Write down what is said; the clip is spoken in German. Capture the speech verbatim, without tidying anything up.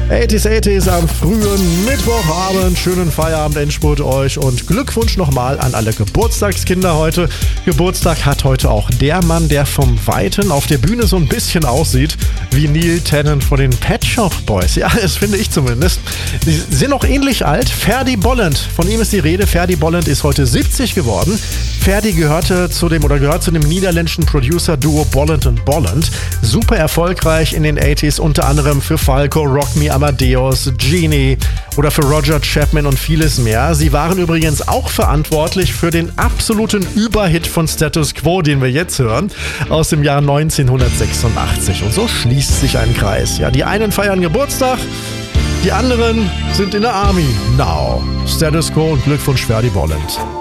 achtziger achtziger am frühen Mittwochabend. Schönen Feierabend, Endspurt euch und Glückwunsch nochmal an alle Geburtstagskinder heute. Geburtstag hat heute auch der Mann, der vom Weiten auf der Bühne so ein bisschen aussieht wie Neil Tennant von den Pet Shop Boys. Ja, das finde ich zumindest. Sie sind noch ähnlich alt. Ferdy Bolland, von ihm ist die Rede. Ferdy Bolland ist heute siebzig geworden. Ferdy gehörte zu dem oder gehört zu dem niederländischen Producer-Duo Bolland und Bolland. Super erfolgreich in den achtziger, unter anderem für Falco, Rock Me, Amadeus, Genie oder für Roger Chapman und vieles mehr. Sie waren übrigens auch verantwortlich für den absoluten Überhit von Status Quo, den wir jetzt hören, aus dem Jahr neunzehnhundertsechsundachtzig. Und so schließt sich ein Kreis. Ja, die einen feiern Geburtstag, die anderen sind in der Army. Now, Status Quo und Glückwunsch Ferdy Bolland.